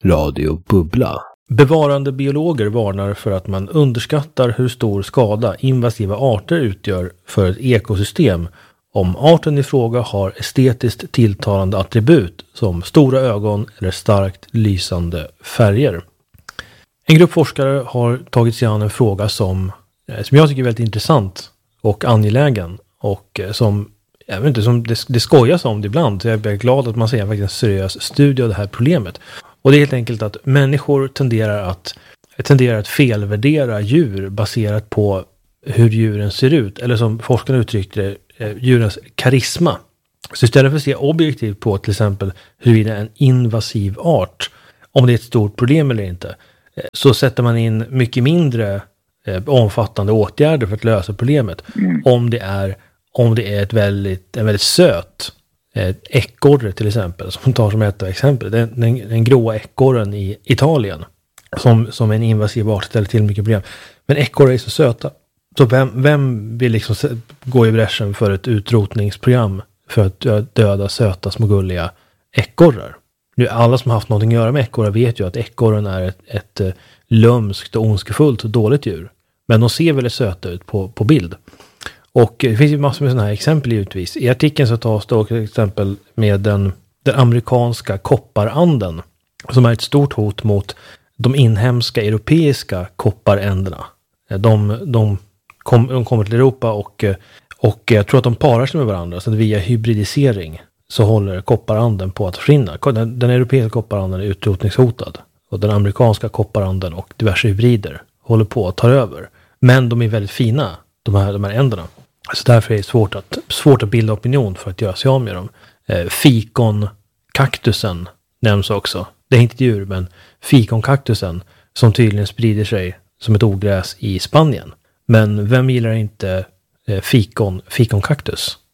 Radio Bubbla. Bevarande biologer varnar för att man underskattar hur stor skada invasiva arter utgör för ett ekosystem om arten i fråga har estetiskt tilltalande attribut som stora ögon eller starkt lysande färger. En grupp forskare har tagit sig an en fråga som jag tycker är väldigt intressant och angelägen och som jag vet inte, som det skojas om det ibland. Så jag är glad att man ser faktiskt en seriös studie av det här problemet. Och det är helt enkelt att människor tenderar att felvärdera djur baserat på hur djuren ser ut. Eller som forskarna uttryckte det, djurens karisma. Så istället för att se objektivt på till exempel huruvida en invasiv art, om det är ett stort problem eller inte, så sätter man in mycket mindre omfattande åtgärder för att lösa problemet. Om det är en väldigt söt ekorre till exempel, som tar som ett exempel. Den gråa ekorren i Italien som en invasiv art ställer till mycket problem. Men ekorrar är så söta. Så vem vill liksom gå i bräschen för ett utrotningsprogram för att döda söta små gulliga ekorrar? Nu, alla som har haft någonting att göra med ekorrar vet ju att ekorren är ett lömskt och ondskefullt och dåligt djur. Men de ser väldigt söta ut på bild. Och det finns ju massor med sådana här exempel givetvis. I artikeln så tas det till exempel med den amerikanska kopparanden som är ett stort hot mot de inhemska europeiska kopparänderna. De kommer till Europa och jag tror att de parar sig med varandra, så att via hybridisering så håller kopparanden på att försvinna. Den europeiska kopparanden är utrotningshotad och den amerikanska kopparanden och diverse hybrider håller på att ta över. Men de är väldigt fina, de här änderna. Så därför är det svårt att bilda opinion för att göra sig av med dem. Fikonkaktusen nämns också. Det är inte ett djur, men fikonkaktusen som tydligen sprider sig som ett ogräs i Spanien. Men vem gillar inte fikonkaktus?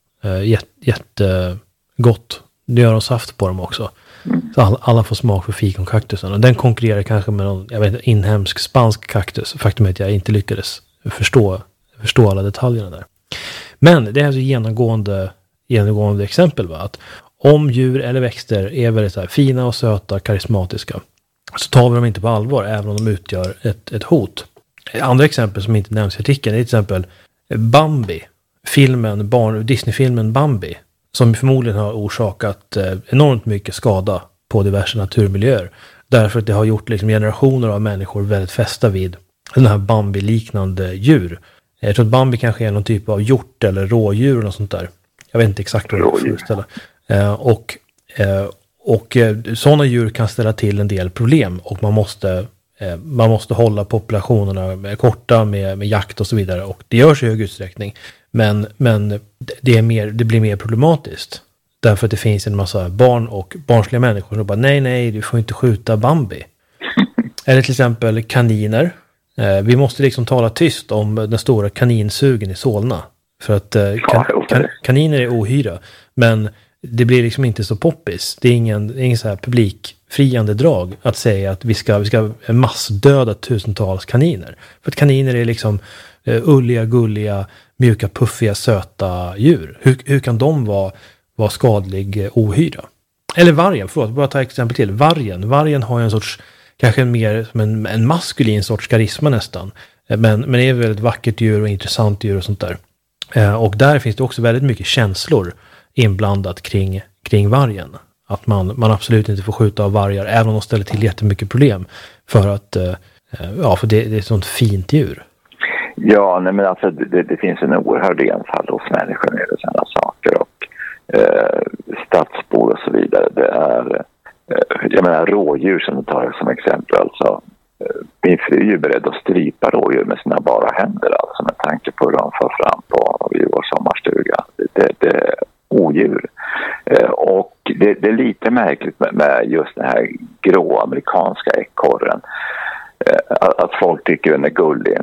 Jättegott. Det gör de saft på dem också. Så alla får smak för fikonkaktusen. Och den konkurrerar kanske med någon inhemsk spansk kaktus. Faktum är att jag inte lyckades förstå alla detaljerna där. Men det är alltså genomgående exempel, va? Att om djur eller växter är väldigt så här fina och söta, karismatiska, så tar vi dem inte på allvar även om de utgör ett hot. Andra exempel som inte nämns i artikeln är till exempel Bambi, Disney-filmen Bambi, som förmodligen har orsakat enormt mycket skada på diverse naturmiljöer. Därför att det har gjort liksom generationer av människor väldigt fästa vid den här Bambi-liknande djur. Jag tror att Bambi kanske är någon typ av hjort eller rådjur eller något sånt där. Jag vet inte exakt vad det är föreställa. Och sådana djur kan ställa till en del problem och man måste hålla populationerna korta med jakt och så vidare, och det görs i hög utsträckning. Men det blir mer problematiskt därför att det finns en massa barnsliga människor som bara nej, du får inte skjuta Bambi. Eller till exempel kaniner. Vi måste liksom tala tyst om den stora kaninsugen i Solna. För att kaniner är ohyra. Men det blir liksom inte så poppis. Det är ingen så här publikfriande drag att säga att vi ska massdöda tusentals kaniner. För att kaniner är liksom ulliga, gulliga, mjuka, puffiga, söta djur. Hur kan de vara skadlig ohyra? Eller vargen, bara ta ett exempel till. Vargen har ju en sorts, kanske mer som en maskulin sorts karisma nästan. Men det är ett väldigt vackert djur och intressant djur och sånt där. Och där finns det också väldigt mycket känslor inblandat kring vargen. Att man absolut inte får skjuta av vargar, även om de ställer till jättemycket problem. För det är ett sånt fint djur. Ja, nej, men alltså det finns en oerhörd enfald hos människor med sådana saker, och stadsbor och så vidare. Det är, jag menar, rådjur som du tar som exempel. Alltså, min fru är ju beredd att strypa rådjur med sina bara händer, alltså, med tanke på hur de får fram på vår sommarstuga. Det är odjur. Och det är lite märkligt med just den här grå amerikanska ekorren. Att folk tycker den är gullig.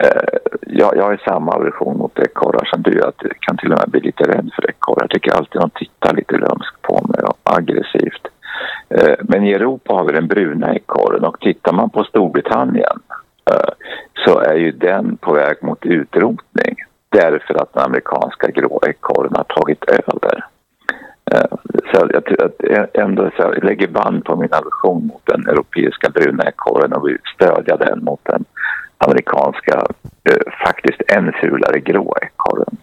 Jag har samma aversion mot ekorrar som du, att jag kan till och med bli lite rädd för ekorrar. Jag tycker alltid de tittar lite lömskt på mig och aggressivt. Men i Europa har vi den bruna ekorren, och tittar man på Storbritannien så är ju den på väg mot utrotning, därför att den amerikanska grå ekorren har tagit över. Så jag tror att ändå så jag lägger band på min aversion mot den europeiska bruna ekorren och vill stödja den mot den amerikanska faktiskt än fulare grå ekorren.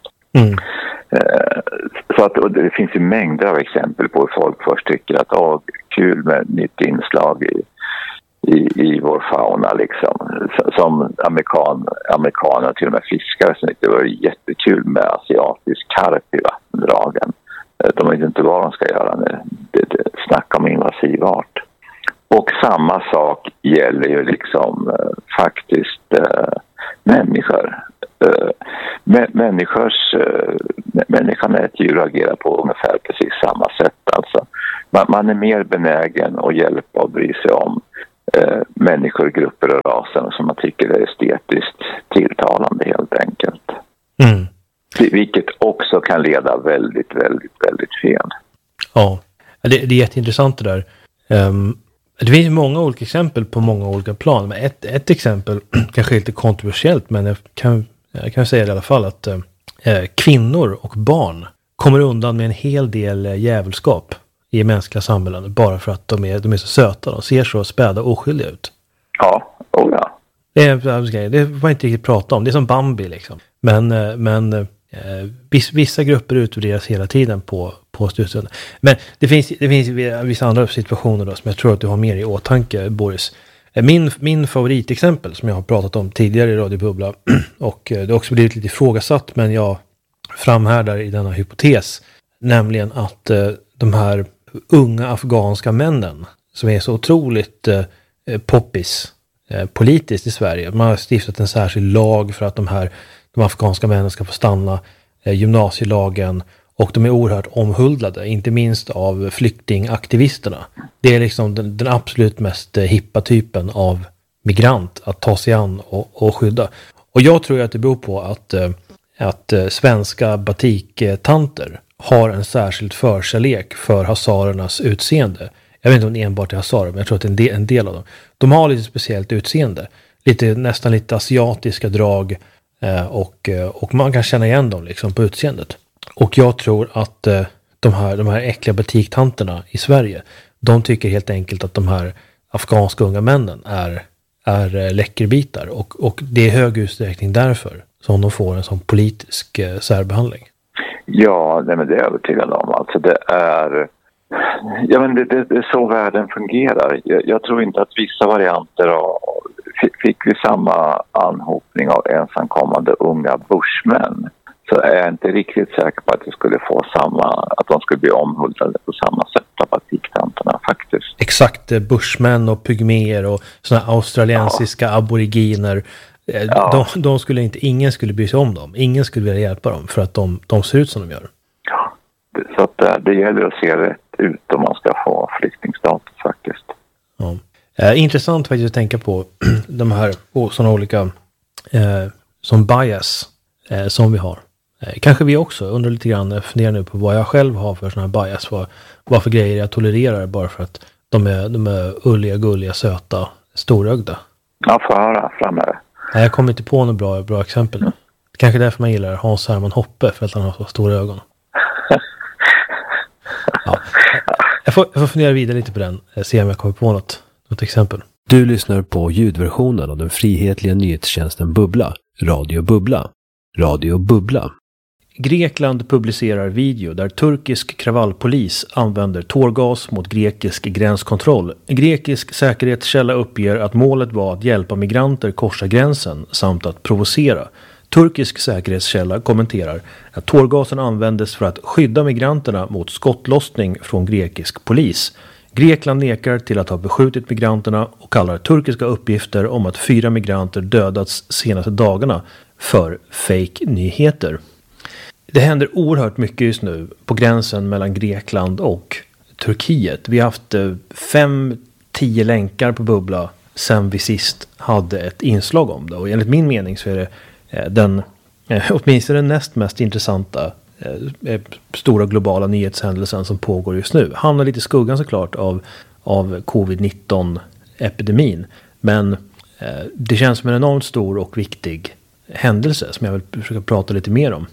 Så att, och det finns ju mängder av exempel på hur folk först tycker att kul med nytt inslag i vår fauna liksom. Som amerikaner till och med fiskare som tyckte det var jättekul med asiatisk karp i vattendragen. De vet inte vad de ska göra nu. Det snackar om invasiv art. Och samma sak gäller ju liksom faktiskt människor. Människan är ett djur och agerar på ungefär precis samma sätt. Alltså, man är mer benägen att hjälpa och bry sig om människor, grupper och raser som man tycker är estetiskt tilltalande helt enkelt. Vilket också kan leda väldigt, väldigt, väldigt fel. Ja, det är jätteintressant det där. Det finns många olika exempel på många olika plan. Men ett exempel kanske är lite kontroversiellt, men jag kan säga det i alla fall att kvinnor och barn kommer undan med en hel del djävulskap i mänskliga samhällen bara för att de är så söta. De ser så späda och oskyldiga ut. Ja, ja. Det var inte riktigt prata om. Det är som Bambi liksom. Men vissa grupper utvärderas hela tiden på studien. Men det finns vissa andra situationer då som jag tror att du har mer i åtanke, Boris. Min favoritexempel som jag har pratat om tidigare i Radio Bubbla och det har också blivit lite ifrågasatt, men jag framhärdar i denna hypotes, nämligen att de här unga afghanska männen som är så otroligt poppis politiskt i Sverige. Man har stiftat en särskild lag för att de afghanska männen ska få stanna, gymnasielagen, och de är oerhört omhuldade, inte minst av flyktingaktivisterna. Det är liksom den absolut mest hippa typen av migrant att ta sig an och skydda. Och jag tror att det beror på att svenska batiktanter har en särskild förkärlek för hazarernas utseende. Jag vet inte om det enbart är hazarer, men jag tror att det är en del av dem. De har lite speciellt utseende. Nästan lite asiatiska drag och man kan känna igen dem liksom på utseendet. Och jag tror att de här äckliga batiktanterna i Sverige, de tycker helt enkelt att de här afghanska unga männen är läckerbitar. Och det är hög utsträckning därför som de får en sån politisk särbehandling. Ja, men det är jag övertygad om. Alltså det är så världen fungerar. Jag tror inte att vissa varianter fick vi samma anhopning av ensamkommande unga bushmän, så är jag inte riktigt säker på att det skulle få att de skulle bli omhuldade på samma sätt av batiktanterna faktiskt. Exakt, bushmän och pygméer och såna australiensiska aboriginer. Ja. Ingen skulle bry sig om dem. Ingen skulle vilja hjälpa dem för att de ser ut som de gör. Ja, så att det gäller att se rätt ut om man ska få flyktingstatus faktiskt. Ja. Intressant faktiskt att tänka på de här sådana olika som bias som vi har. Kanske vi också undrar lite grann, funderar nu på vad jag själv har för sådana här bias, vad för grejer jag tolererar bara för att de är ulliga, gulliga, söta, storögda. Ja, få höra framöver. Jag kommer inte på något bra exempel nu. Kanske därför man gillar Hans Herman Hoppe, för att han har så stora ögon. Ja. Jag får fundera vidare lite på den, se om jag kommer på något exempel. Du lyssnar på ljudversionen av den frihetliga nyhetstjänsten Bubbla, Radio Bubbla. Radio Bubbla. Grekland publicerar video där turkisk kravallpolis använder tårgas mot grekisk gränskontroll. Grekisk säkerhetskälla uppger att målet var att hjälpa migranter korsa gränsen samt att provocera. Turkisk säkerhetskälla kommenterar att tårgasen användes för att skydda migranterna mot skottlossning från grekisk polis. Grekland nekar till att ha beskjutit migranterna och kallar turkiska uppgifter om att 4 migranter dödats senaste dagarna för fake-nyheter. Det händer oerhört mycket just nu på gränsen mellan Grekland och Turkiet. Vi har haft 5-10 länkar på Bubbla sen vi sist hade ett inslag om det. Och enligt min mening så är det åtminstone den näst mest intressanta stora globala nyhetshändelsen som pågår just nu. Hamnar lite i skuggan såklart av covid-19-epidemin. Men det känns som en enormt stor och viktig händelse som jag vill försöka prata lite mer om.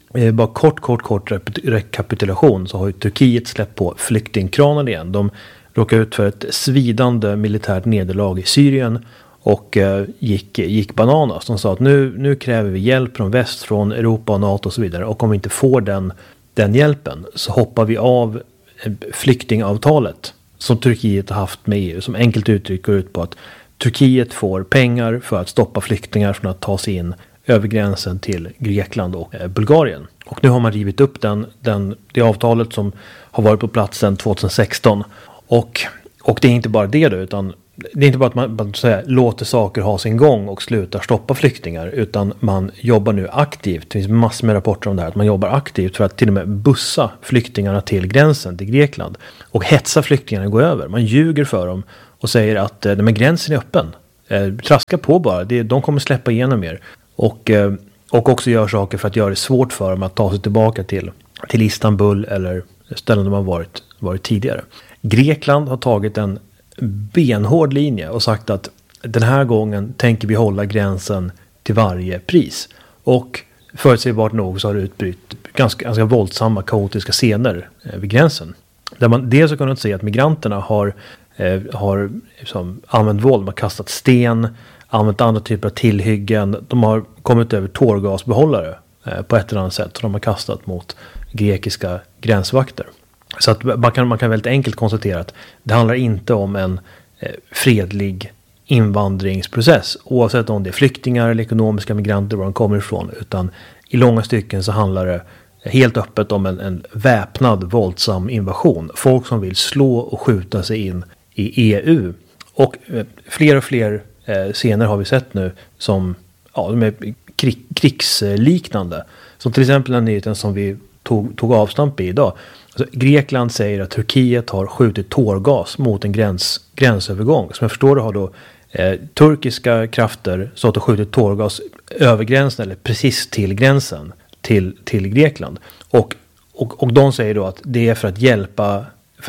Bara kort rekapitulation, så har ju Turkiet släppt på flyktingkranar igen. De råkade ut för ett svidande militärt nederlag i Syrien och gick bananas. De sa att nu kräver vi hjälp från väst, från Europa och NATO och så vidare. Och om vi inte får den hjälpen så hoppar vi av flyktingavtalet som Turkiet har haft med EU, som enkelt uttryck går ut på att Turkiet får pengar för att stoppa flyktingar från att ta sig in över gränsen till Grekland och Bulgarien. Och nu har man rivit upp det avtalet som har varit på plats sedan 2016. Och det är inte bara det då, utan det är inte bara att man låter saker ha sin gång och slutar stoppa flyktingar, utan man jobbar nu aktivt. Det finns massor med rapporter om det här, att man jobbar aktivt för att till och med bussa flyktingarna till gränsen till Grekland och hetsa flyktingarna att gå över. Man ljuger för dem och säger att men gränsen är öppen. Traska på bara, de kommer släppa igenom er. Och också gör saker för att göra det svårt för dem att ta sig tillbaka till Istanbul eller ställen de har varit tidigare. Grekland har tagit en benhård linje och sagt att den här gången tänker vi hålla gränsen till varje pris. Och förutsägbart nog så har det utbrytt ganska våldsamma, kaotiska scener vid gränsen. Där man dels har kunnat se att migranterna har liksom använt våld, de har kastat sten, använt andra typer av tillhyggen. De har kommit över tårgasbehållare på ett eller annat sätt som de har kastat mot grekiska gränsvakter. Så att man kan väldigt enkelt konstatera att det handlar inte om en fredlig invandringsprocess, oavsett om det är flyktingar eller ekonomiska migranter var de kommer ifrån, utan i långa stycken så handlar det helt öppet om en väpnad våldsam invasion. Folk som vill slå och skjuta sig in i EU. Och fler och fler scener har vi sett nu som de är krigsliknande. Som till exempel den nyheten som vi tog avstamp i idag. Alltså, Grekland säger att Turkiet har skjutit tårgas mot en gränsövergång. Som jag förstår det har då turkiska krafter stått och skjutit tårgas över gränsen eller precis till gränsen till Grekland. Och de säger då att det är för att hjälpa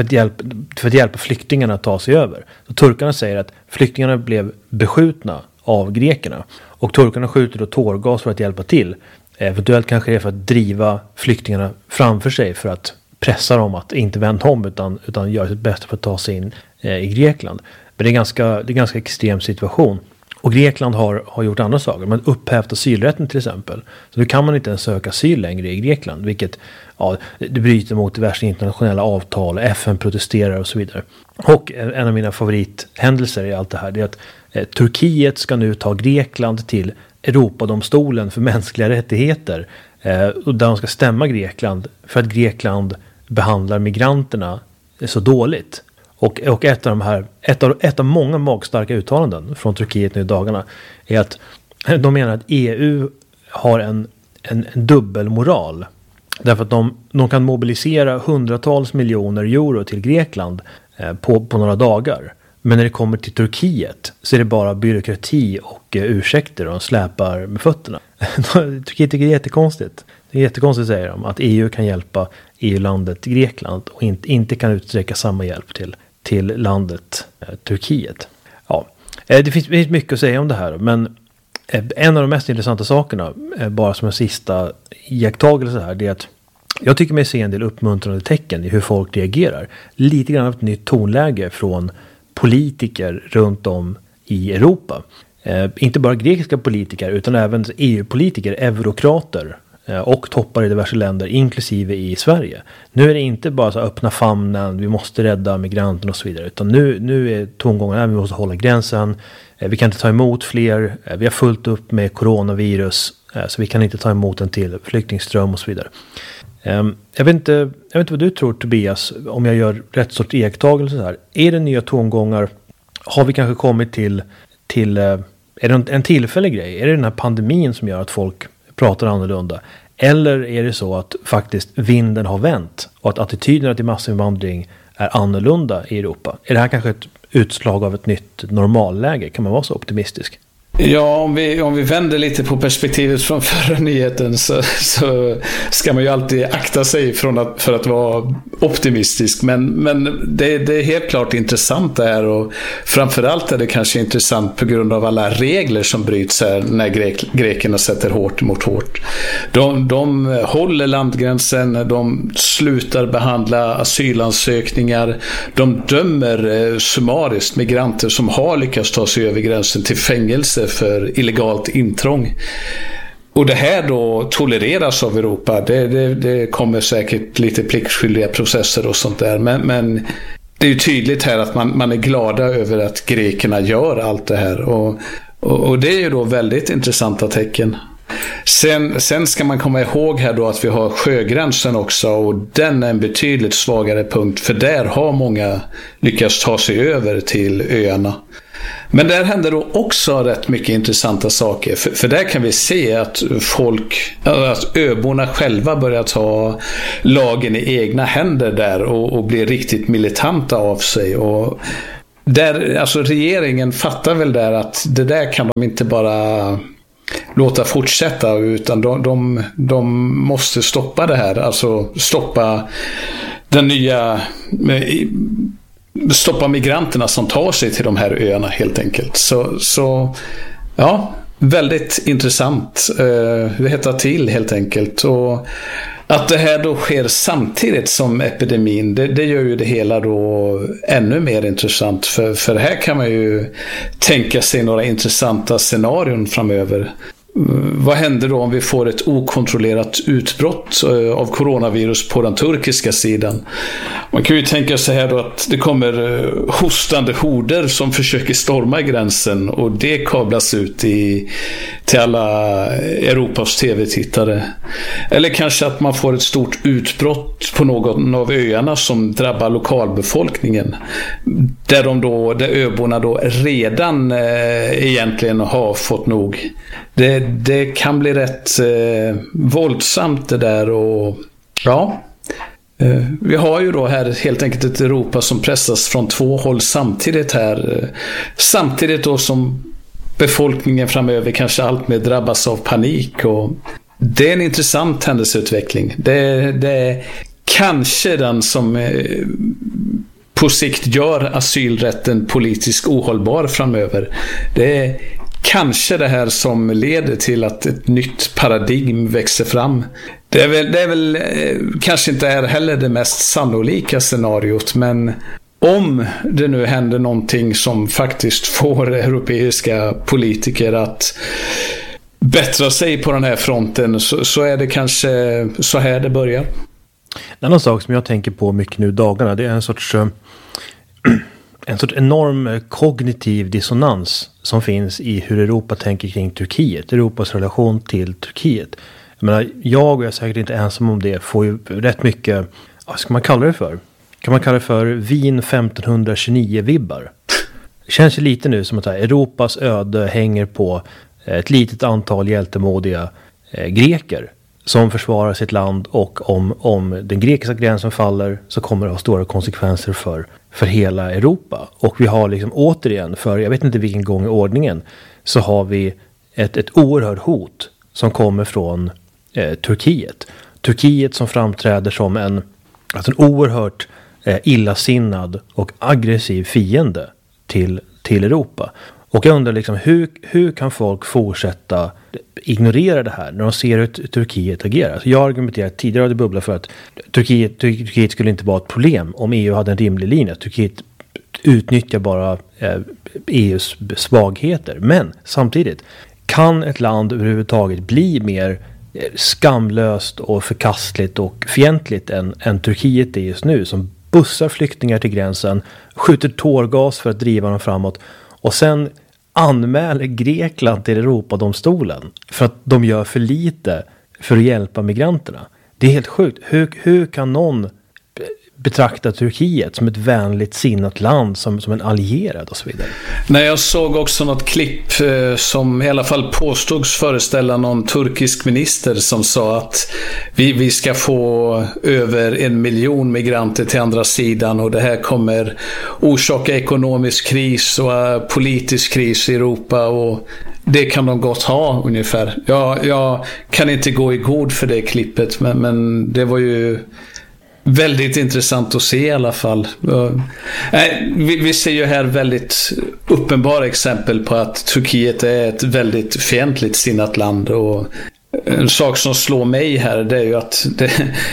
flyktingarna att ta sig över. Så turkarna säger att flyktingarna blev beskjutna av grekerna. Och turkarna skjuter då tårgas för att hjälpa till. Eventuellt kanske det är för att driva flyktingarna framför sig för att pressa dem att inte vända om utan göra sitt bästa för att ta sig in i Grekland. Men det är en ganska extrem situation. Och Grekland har gjort andra saker. Man har upphävt asylrätten till exempel. Så nu kan man inte ens söka asyl längre i Grekland. Vilket det bryter mot diverse internationella avtal. FN protesterar och så vidare. Och en av mina favorithändelser i allt det här är att Turkiet ska nu ta Grekland till Europadomstolen för mänskliga rättigheter. Och där de ska stämma Grekland för att Grekland behandlar migranterna så dåligt. Och ett av många magstarka uttalanden från Turkiet nu i dagarna är att de menar att EU har en dubbelmoral. Därför att de kan mobilisera hundratals miljoner euro till Grekland på några dagar. Men när det kommer till Turkiet så är det bara byråkrati och ursäkter och de släpar med fötterna. Turkiet tycker det är jättekonstigt. Det är jättekonstigt, säger de, att EU kan hjälpa EU-landet Grekland och inte kan utsträcka samma hjälp till landet Turkiet. Ja, det finns mycket att säga om det här, men en av de mest intressanta sakerna, bara som en sista iakttagelse här, det är att jag tycker mig se en del uppmuntrande tecken i hur folk reagerar. Lite grann av ett nytt tonläge från politiker runt om i Europa. Inte bara grekiska politiker utan även EU-politiker, eurokrater och toppar i diverse länder, inklusive i Sverige. Nu är det inte bara så öppna famnen, vi måste rädda migranterna och så vidare, utan nu är tongångarna, vi måste hålla gränsen, vi kan inte ta emot fler, vi har fullt upp med coronavirus, så vi kan inte ta emot en till flyktingström och så vidare. Jag vet inte vad du tror, Tobias, om jag gör rätt sorts iakttagelse här. Är det nya tongångar? Har vi kanske kommit till är det en tillfällig grej? Är det den här pandemin som gör att folk pratar annorlunda? Eller är det så att faktiskt vinden har vänt och att attityderna till massinvandring är annorlunda i Europa? Är det här kanske ett utslag av ett nytt normalläge? Kan man vara så optimistisk? Ja, om vi vänder lite på perspektivet från förra nyheten så ska man ju alltid akta sig för att vara optimistisk. Men det är helt klart intressant det här, och framförallt är det kanske intressant på grund av alla regler som bryts här när grekerna sätter hårt mot hårt. De håller landgränsen, de slutar behandla asylansökningar, de dömer summariskt migranter som har lyckats ta sig över gränsen till fängelse för illegalt intrång. Och det här då tolereras av Europa. Det kommer säkert lite pliktskyldiga processer och sånt där. Men det är ju tydligt här att man är glada över att grekerna gör allt det här. Och det är ju då väldigt intressanta tecken. Sen ska man komma ihåg här då att vi har sjögränsen också, och den är en betydligt svagare punkt, för där har många lyckats ta sig över till öarna. Men där händer då också rätt mycket intressanta saker, för där kan vi se att öborna själva börjar ta lagen i egna händer där och blir riktigt militanta av sig. Och där, alltså regeringen fattar väl där att det där kan de inte bara låta fortsätta, utan de måste stoppa det här, alltså stoppa migranterna som tar sig till de här öarna helt enkelt. Så ja, väldigt intressant. Det hettar till helt enkelt, och att det här då sker samtidigt som epidemin, det gör ju det hela då ännu mer intressant, för här kan man ju tänka sig några intressanta scenarion framöver. Vad händer då om vi får ett okontrollerat utbrott av coronavirus på den turkiska sidan? Man kan ju tänka sig här då att det kommer hostande horder som försöker storma gränsen, och det kablas ut till alla Europas tv-tittare. Eller kanske att man får ett stort utbrott på någon av öarna som drabbar lokalbefolkningen, där öborna då redan egentligen har fått nog. Det kan bli rätt våldsamt det där, och ja, vi har ju då här helt enkelt ett Europa som pressas från två håll samtidigt här. Samtidigt då som befolkningen framöver kanske allt mer drabbas av panik, och det är en intressant händelseutveckling. Det är kanske den som på sikt gör asylrätten politiskt ohållbar framöver. Det är kanske det här som leder till att ett nytt paradigm växer fram. Det är väl kanske inte är heller det mest sannolika scenariot, men om det nu händer någonting som faktiskt får europeiska politiker att bättra sig på den här fronten, så är det kanske så här det börjar. En annan sak som jag tänker på mycket nu dagarna, det är en sorts enorm kognitiv dissonans som finns i hur Europa tänker kring Turkiet, Europas relation till Turkiet. Jag menar, jag är säkert inte ensam om det, får ju rätt mycket, vad ska man kalla det för? Kan man kalla det för Wien 1529-vibbar? Det känns ju lite nu som att Europas öde hänger på ett litet antal hjältemodiga greker som försvarar sitt land, och om den grekiska gränsen faller så kommer det ha stora konsekvenser för hela Europa. Och vi har liksom återigen, för jag vet inte vilken gång i ordningen, så har vi ett oerhört hot som kommer från Turkiet. Turkiet som framträder som en oerhört illasinnad och aggressiv fiende till Europa. Och jag undrar liksom, hur kan folk fortsätta ignorera det här när de ser hur Turkiet agerar? Så jag har argumenterat tidigare i Bubbla för att Turkiet skulle inte vara ett problem om EU hade en rimlig linje. Turkiet utnyttjar bara EUs svagheter. Men samtidigt, kan ett land överhuvudtaget bli mer skamlöst och förkastligt och fientligt än Turkiet är just nu, som bussar flyktingar till gränsen, skjuter tårgas för att driva dem framåt, och sen anmäler Grekland till Europadomstolen för att de gör för lite för att hjälpa migranterna. Det är helt sjukt. Hur kan någon betrakta Turkiet som ett vänligt sinnat land, som en allierad och så vidare. Nej, jag såg också något klipp som i alla fall påstods föreställa någon turkisk minister som sa att vi ska få över 1 miljon migranter till andra sidan och det här kommer orsaka ekonomisk kris och politisk kris i Europa och det kan de gott ha ungefär. Jag kan inte gå i god för det klippet, men det var ju väldigt intressant att se i alla fall. Vi ser ju här väldigt uppenbara exempel på att Turkiet är ett väldigt fientligt sinnat land, och en sak som slår mig här, det är ju att det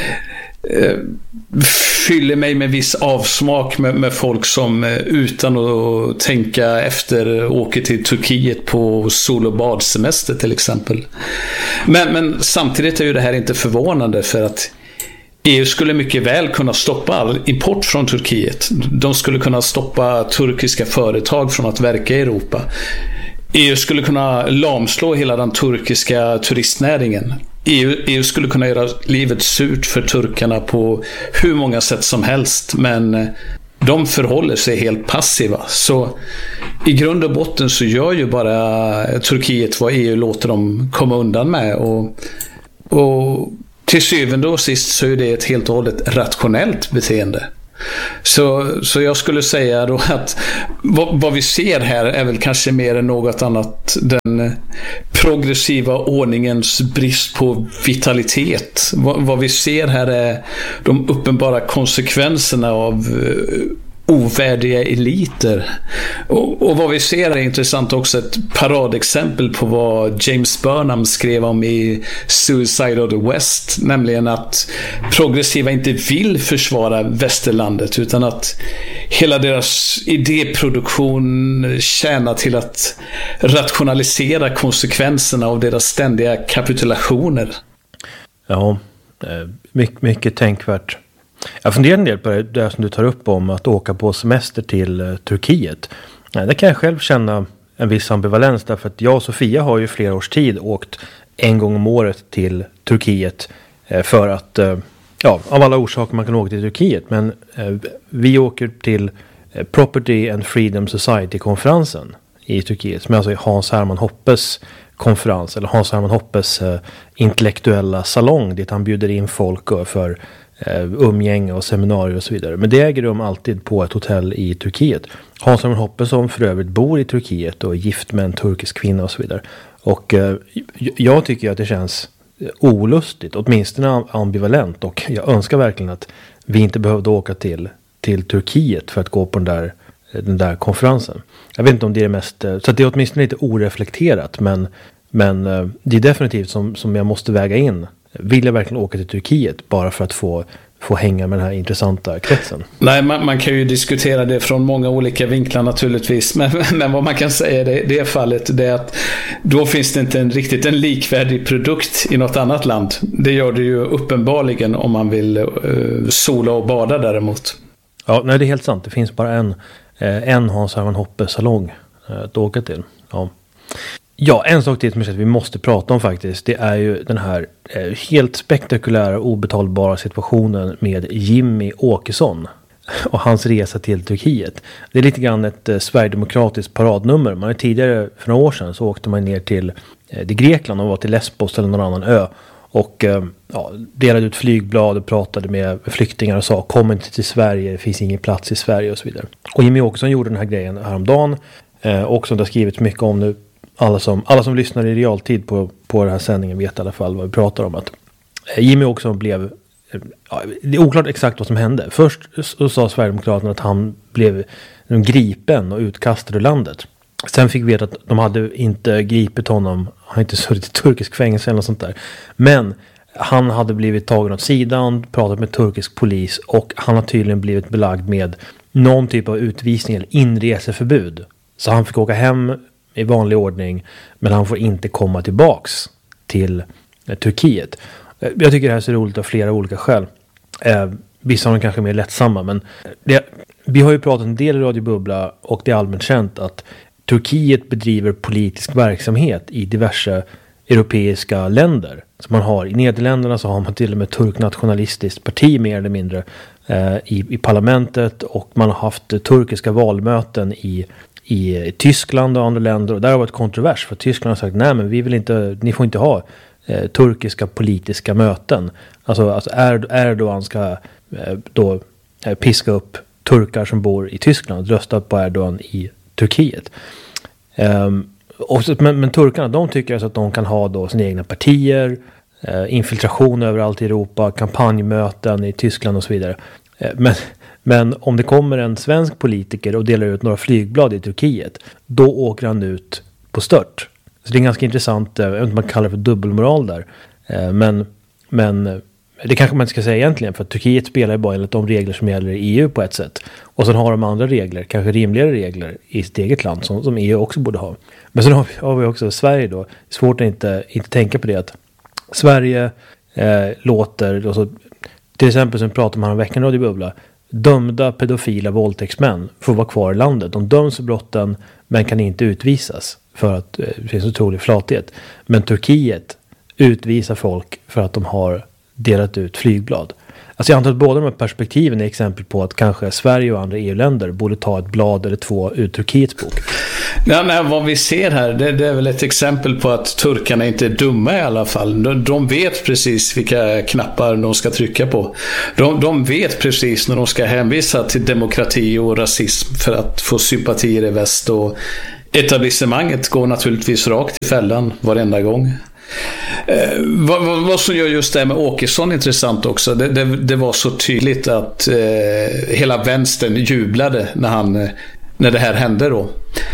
fyller mig med viss avsmak med folk som utan att tänka efter åker till Turkiet på sol- och badsemester till exempel. Men samtidigt är ju det här inte förvånande, för att EU skulle mycket väl kunna stoppa all import från Turkiet. De skulle kunna stoppa turkiska företag från att verka i Europa. EU skulle kunna lamslå hela den turkiska turistnäringen. EU skulle kunna göra livet surt för turkarna på hur många sätt som helst, men de förhåller sig helt passiva. Så i grund och botten så gör ju bara Turkiet vad EU låter dem komma undan med, och till syvende och sist så är det ett helt och hållet rationellt beteende. Så jag skulle säga då att vad vi ser här är väl kanske mer än något annat den progressiva ordningens brist på vitalitet. Vad vi ser här är de uppenbara konsekvenserna av ovärdiga eliter. Och vad vi ser är intressant också, ett paradexempel på vad James Burnham skrev om i Suicide of the West, nämligen att progressiva inte vill försvara västerlandet, utan att hela deras idéproduktion tjänar till att rationalisera konsekvenserna av deras ständiga kapitulationer. Ja, mycket tänkvärt. Jag funderar en del på det som du tar upp om att åka på semester till Turkiet. Det kan jag själv känna en viss ambivalens, därför att jag och Sofia har ju flera års tid åkt en gång om året till Turkiet för att, av alla orsaker man kan åka till Turkiet. Men vi åker till Property and Freedom Society-konferensen i Turkiet, som är alltså Hans Hermann Hoppes konferens, eller Hans Hermann Hoppes intellektuella salong, dit han bjuder in folk för umgänge och seminarier och så vidare. Men det äger rum alltid på ett hotell i Turkiet. Hans Hermann Hoppe, som för övrigt bor i Turkiet och är gift med en turkisk kvinna och så vidare. Och jag tycker att det känns olustigt, åtminstone ambivalent, och jag önskar verkligen att vi inte behövde åka till Turkiet för att gå på den där konferensen. Jag vet inte om det är mest, så att det är åtminstone lite oreflekterat, men det är definitivt som jag måste väga in. Vill jag verkligen åka till Turkiet bara för att få hänga med den här intressanta kretsen? Nej, man kan ju diskutera det från många olika vinklar naturligtvis, men vad man kan säga i det fallet, det är att då finns det inte riktigt en likvärdig produkt i något annat land. Det gör det ju uppenbarligen om man vill sola och bada däremot. Ja, nej, det är helt sant. Det finns bara en Hans Hermann Hoppe salong att åka till. Ja, en sak till som vi måste prata om faktiskt, det är ju den här helt spektakulära och obetalbara situationen med Jimmy Åkesson och hans resa till Turkiet. Det är lite grann ett sverigedemokratiskt paradnummer. Man har tidigare, för några år sedan, så åkte man ner till Grekland och var till Lesbos eller någon annan ö och delade ut flygblad och pratade med flyktingar och sa: kom inte till Sverige, det finns ingen plats i Sverige och så vidare. Och Jimmy Åkesson gjorde den här grejen häromdagen, och som det har skrivits mycket om nu. Alla som lyssnar i realtid på den här sändningen vet i alla fall vad vi pratar om. Att Jimmy Åkesson blev... det är oklart exakt vad som hände. Först så sa Sverigedemokraterna att han blev gripen och utkastad ur landet. Sen fick vi veta att de hade inte gripit honom. Han hade inte suttit i turkisk fängelse eller något sånt där. Men han hade blivit tagen åt sidan, pratat med turkisk polis, och han har tydligen blivit belagd med någon typ av utvisning eller inreseförbud. Så han fick åka hem i vanlig ordning, men han får inte komma tillbaks till Turkiet. Jag tycker det här är så roligt av flera olika skäl. Vissa av dem kanske är mer lättsamma, men vi har ju pratat en del i Radio Bubbla, och det är allmänt känt att Turkiet bedriver politisk verksamhet i diverse europeiska länder. som man har. I Nederländerna så har man till och med turknationalistiskt parti mer eller mindre i parlamentet, och man har haft turkiska valmöten i Tyskland och andra länder, och där har varit kontrovers, för Tyskland har sagt nej, men ni får inte ha turkiska politiska möten. Alltså Erdogan ska då piska upp turkar som bor i Tyskland och rösta på Erdogan i Turkiet. Men turkarna, de tycker alltså att de kan ha då sina egna partier, infiltration överallt i Europa, kampanjmöten i Tyskland och så vidare. Men om det kommer en svensk politiker och delar ut några flygblad i Turkiet, då åker han ut på stört. Så det är ganska intressant, jag vet inte om man kallar det för dubbelmoral där. Men det kanske man inte ska säga egentligen, för att Turkiet spelar ju bara enligt de regler som gäller i EU på ett sätt. Och sen har de andra regler, kanske rimligare regler i sitt eget land som EU också borde ha. Men sen har vi också Sverige då. Det är svårt att inte tänka på det, att Sverige låter, alltså, till exempel som pratade man om veckan Radio Bubbla, dömda pedofila våldtäktsmän får vara kvar i landet. De döms för brotten men kan inte utvisas för att det finns otrolig flathet. Men Turkiet utvisar folk för att de har delat ut flygblad. Alltså jag antar att båda de här perspektiven är exempel på att kanske Sverige och andra EU-länder borde ta ett blad eller två ur Turkiets bok. Nej, vad vi ser här, det är väl ett exempel på att turkarna inte är dumma i alla fall. De vet precis vilka knappar de ska trycka på. De vet precis när de ska hänvisa till demokrati och rasism för att få sympatier i väst, och etablissemanget går naturligtvis rakt i fällan varenda gång. Vad som gör just det med Åkesson intressant också, det var så tydligt att hela vänstern jublade när det här hände då.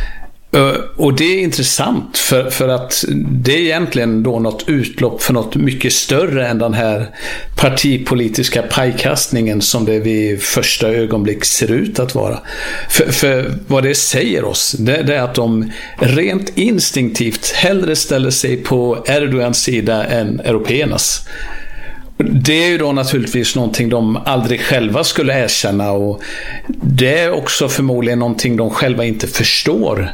Och det är intressant för att det är egentligen då något utlopp för något mycket större än den här partipolitiska pajkastningen som det vid första ögonblick ser ut att vara. För vad det säger oss, det är att de rent instinktivt hellre ställer sig på Erdogans sida än européernas. Det är ju då naturligtvis någonting de aldrig själva skulle erkänna, och det är också förmodligen någonting de själva inte förstår,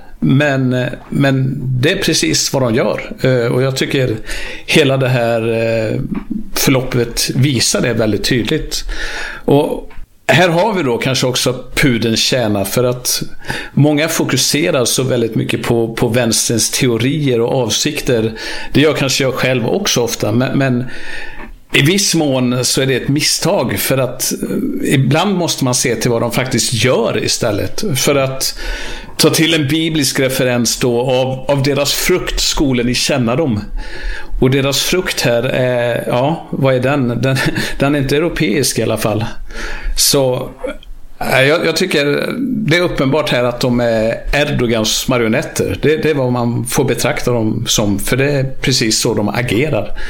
men det är precis vad de gör, och jag tycker hela det här förloppet visar det väldigt tydligt. Och här har vi då kanske också pudelns kärna, för att många fokuserar så väldigt mycket på vänsterns teorier och avsikter. Det gör kanske jag själv också ofta, men i viss mån så är det ett misstag, för att ibland måste man se till vad de faktiskt gör istället. För att ta till en biblisk referens då av deras frukt skolen i känna dem. Och deras frukt här är, ja, vad är den? Den är inte europeisk i alla fall. Så jag tycker det är uppenbart här att de är Erdogans marionetter. Det är vad man får betrakta dem som, för det är precis så de agerar.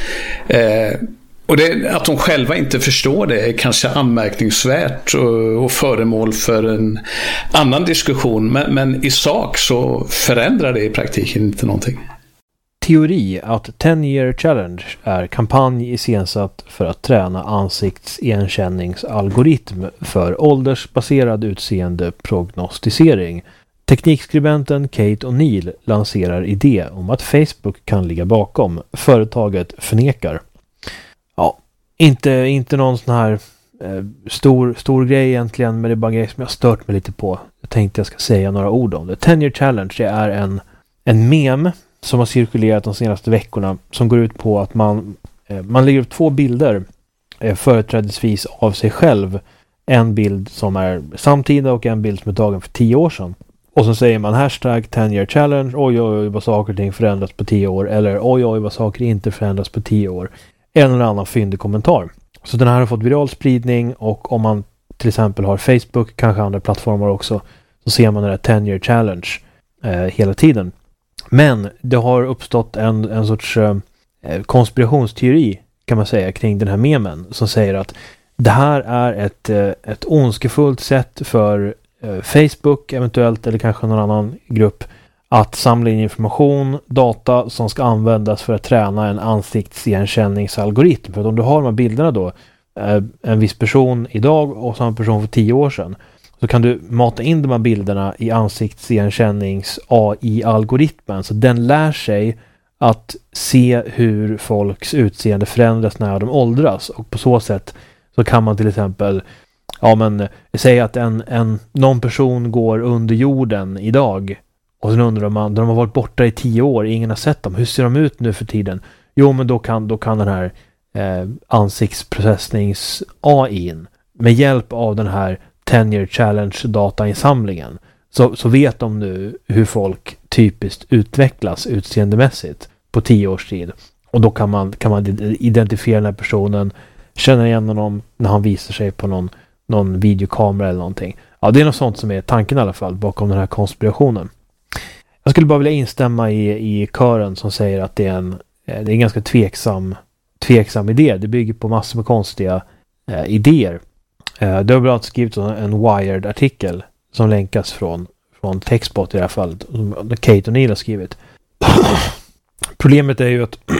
Och att de själva inte förstår det är kanske anmärkningsvärt och föremål för en annan diskussion. Men i sak så förändrar det i praktiken inte någonting. Teori att 10-year challenge är kampanj iscensatt för att träna ansiktsigenkänningsalgoritm för åldersbaserad utseende prognostisering. Teknikskribenten Kate O'Neill lanserar idé om att Facebook kan ligga bakom. Företaget förnekar. Ja, inte någon sån här stor grej egentligen, men det är bara en grej som jag stört mig lite på. Jag tänkte jag ska säga några ord om det. 10-year challenge, det är en mem som har cirkulerat de senaste veckorna, som går ut på att man lägger upp 2 bilder företrädesvis av sig själv. En bild som är samtida och en bild som är tagen för 10 år sedan. Och så säger man hashtag 10-year challenge, oj vad saker och ting förändras på 10 år, eller oj vad saker inte förändras på 10 år. En eller annan fyndig kommentar. Så den här har fått viral spridning, och om man till exempel har Facebook, kanske andra plattformar också, så ser man den här 10-year challenge hela tiden. Men det har uppstått en sorts konspirationsteori, kan man säga, kring den här memen, som säger att det här är ett ondskefullt sätt för Facebook eventuellt, eller kanske någon annan grupp, att samla in information, data som ska användas för att träna en ansiktsigenkänningsalgoritm. För att om du har de här bilderna då, en viss person idag och samma person för 10 år sedan, så kan du mata in de här bilderna i ansiktsigenkännings AI-algoritmen, så den lär sig att se hur folks utseende förändras när de åldras. Och på så sätt så kan man till exempel säga att någon person går under jorden idag. Och sen undrar man, de har varit borta i 10 år, ingen har sett dem. Hur ser de ut nu för tiden? Jo, men då kan den här ansiktsprocessnings-AI:n med hjälp av den här 10-year challenge datainsamlingen så vet de nu hur folk typiskt utvecklas utseendemässigt på 10 års tid. Och då kan man identifiera den här personen, känna igen honom när han visar sig på någon videokamera eller någonting. Ja, det är något sånt som är tanken i alla fall bakom den här konspirationen. Jag skulle bara vilja instämma i kören som säger att det är en ganska tveksam idé. Det bygger på massor med konstiga idéer. Det har bland annat skrivit en Wired-artikel som länkas från Techspot i det här fallet, som Kate O'Neill har skrivit. Problemet är ju att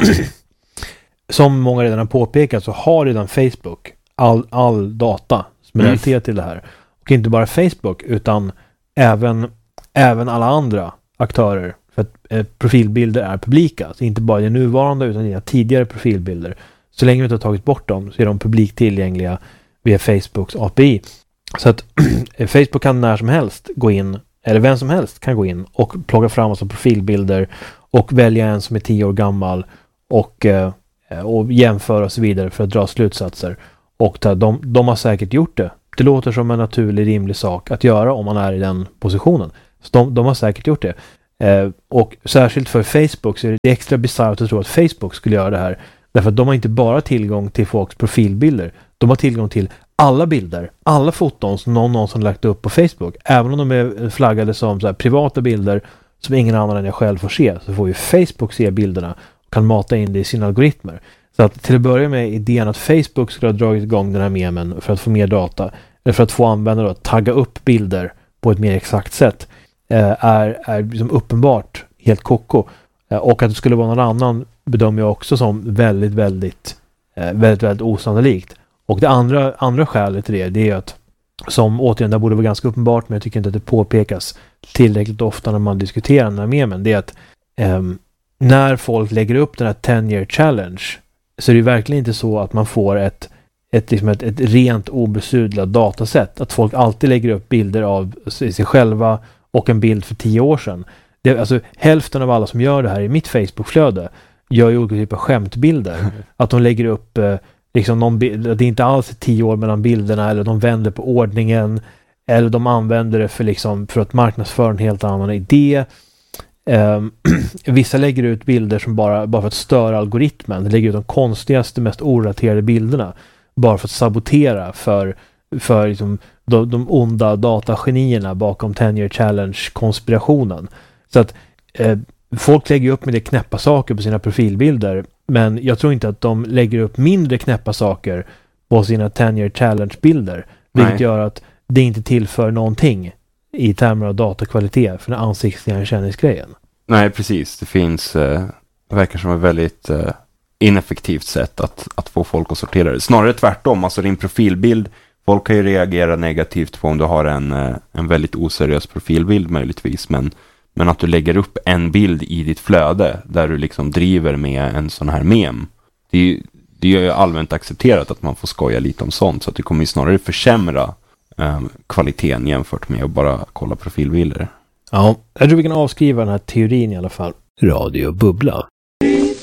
som många redan har påpekat så har redan Facebook all data som är relaterad till det här. Och inte bara Facebook utan även alla andra aktörer, för att profilbilder är publika. Så inte bara de nuvarande utan dina tidigare profilbilder. Så länge vi inte har tagit bort dem så är de publikt tillgängliga via Facebooks API. Så att Facebook kan när som helst gå in, eller vem som helst kan gå in och plocka fram massa profilbilder och välja en som är 10 år gammal och jämföra och så vidare för att dra slutsatser. Och de har säkert gjort det. Det låter som en naturlig, rimlig sak att göra om man är i den positionen. Så de har säkert gjort det. Och särskilt för Facebook så är det extra bisarrt att tro att Facebook skulle göra det här. Därför att de har inte bara tillgång till folks profilbilder. De har tillgång till alla bilder, alla foton som någon någonsin lagt upp på Facebook. Även om de är flaggade som så här privata bilder som ingen annan än jag själv får se, så får ju Facebook se bilderna och kan mata in det i sina algoritmer. Så att till att börja med idén att Facebook skulle ha dragit igång den här memen för att få mer data, eller för att få användare att tagga upp bilder på ett mer exakt sätt, är liksom uppenbart helt koko. Och att det skulle vara någon annan bedömer jag också som väldigt, väldigt osannolikt. Och det andra skälet till det är att, som återigen där borde vara ganska uppenbart, men jag tycker inte att det påpekas tillräckligt ofta när man diskuterar den här memen, det är att när folk lägger upp den här 10-year challenge så är det verkligen inte så att man får ett rent obesudlat datasätt. Att folk alltid lägger upp bilder av sig själva och en bild för 10 år sedan. Alltså hälften av alla som gör det här i mitt Facebook-flöde gör ju olika typer av skämtbilder. Att de lägger upp liksom det är inte alls 10 år mellan bilderna, eller de vänder på ordningen, eller de använder det för att marknadsföra en helt annan idé. Vissa lägger ut bilder som bara för att störa algoritmen. De lägger ut de konstigaste, mest oraterade bilderna bara för att sabotera för liksom de onda datagenierna bakom 10-year challenge-konspirationen. Så att folk lägger upp med det knäppa saker på sina profilbilder, men jag tror inte att de lägger upp mindre knäppa saker på sina 10-year challenge-bilder, vilket gör att det inte tillför någonting i termer av datakvalitet för den ansiktsigenkänningsgrejen. Nej, precis. Det finns verkar som ett väldigt ineffektivt sätt att få folk att sortera det. Snarare tvärtom, alltså din profilbild, folk kan ju reagera negativt på om du har en väldigt oseriös profilbild möjligtvis, men att du lägger upp en bild i ditt flöde där du liksom driver med en sån här mem. Det är ju allmänt accepterat att man får skoja lite om sånt, så att det kommer ju snarare försämra kvaliteten jämfört med att bara kolla profilbilder. Ja, jag tror vi kan avskriva den här teorin i alla fall. Radio Bubbla.